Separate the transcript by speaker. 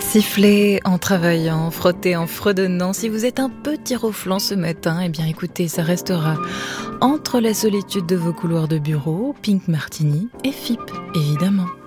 Speaker 1: Siffler en travaillant, frotter en fredonnant. Si vous êtes un peu tiroflant ce matin, eh bien écoutez, ça restera entre la solitude de vos couloirs de bureau, Pink Martini et FIP, évidemment.